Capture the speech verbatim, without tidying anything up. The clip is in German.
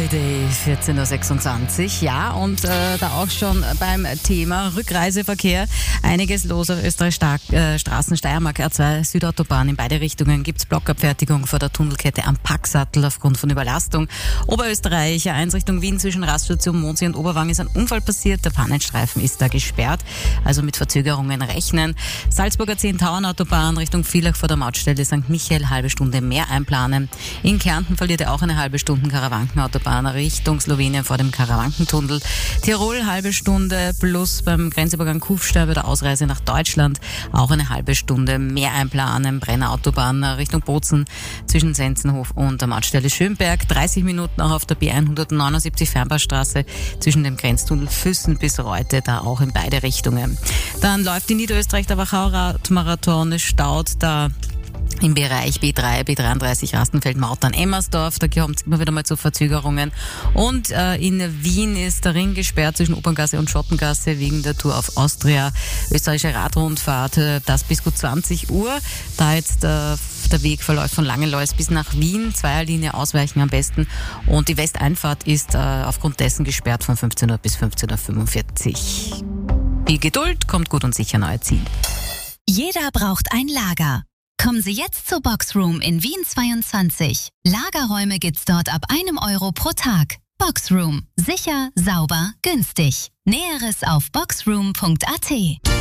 Friday, vierzehn Uhr sechsundzwanzig. Ja, und äh, da auch schon beim Thema Rückreiseverkehr einiges los auf Österreich Star- äh, Straßen, Steiermark A zwei Südautobahn. In beide Richtungen gibt's Blockabfertigung vor der Tunnelkette am Packsattel aufgrund von Überlastung. Oberösterreich A eins Richtung Wien zwischen Raststation Mondsee und Oberwang ist ein Unfall passiert. Der Pannenstreifen ist da gesperrt, also mit Verzögerungen rechnen. Salzburger zehn-Tauern-Autobahn Richtung Villach vor der Mautstelle Sankt Michael halbe Stunde mehr einplanen. In Kärnten verliert er auch eine halbe Stunde Karawankenautobahn Richtung Slowenien vor dem Karawankentunnel. Tirol halbe Stunde plus beim Grenzübergang Kufstein bei der Ausreise nach Deutschland auch eine halbe Stunde mehr einplanen. Brennerautobahn Richtung Bozen zwischen Senzenhof und der Mautstelle Schönberg. dreißig Minuten auch auf der B hundertneunundsiebzig Fernbahnstraße zwischen dem Grenztunnel Füssen bis Reute, da auch in beide Richtungen. Dann läuft in Niederösterreich der Wachau-Radmarathon, es staut da im Bereich B drei, B dreiunddreißig, Rastenfeld-Mautern, Emmersdorf, da kommt es immer wieder mal zu Verzögerungen. Und äh, in Wien ist der Ring gesperrt zwischen Operngasse und Schottengasse wegen der Tour auf Austria. Österreichische Radrundfahrt, äh, das bis gut zwanzig Uhr. Da jetzt äh, der Weg verläuft von Langenlois bis nach Wien. Zweierlinie ausweichen am besten. Und die Westeinfahrt ist äh, aufgrund dessen gesperrt von fünfzehn Uhr bis fünfzehn Uhr fünfundvierzig. Viel Geduld, kommt gut und sicher neue Ziel. Jeder braucht ein Lager. Kommen Sie jetzt zur Boxroom in Wien zweiundzwanzig. Lagerräume gibt's dort ab einem Euro pro Tag. Boxroom. Sicher, sauber, günstig. Näheres auf boxroom punkt a t.